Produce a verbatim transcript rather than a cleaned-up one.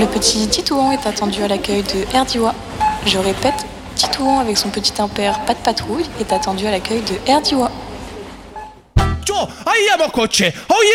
Le petit Titouan est attendu à l'accueil de Erdiwa. Je répète, Titouan avec son petit impair Pas de patrouille est attendu à l'accueil de Erdiwa. Ciao, aiamo coche,